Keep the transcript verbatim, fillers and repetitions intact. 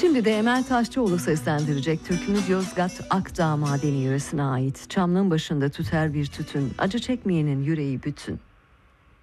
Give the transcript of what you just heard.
Şimdi de Emel Taşçıoğlu seslendirecek türkümüz Yozgat Akdağ Madeni yöresine ait. Çamlığın başında tüter bir tütün, acı çekmeyenin yüreği bütün.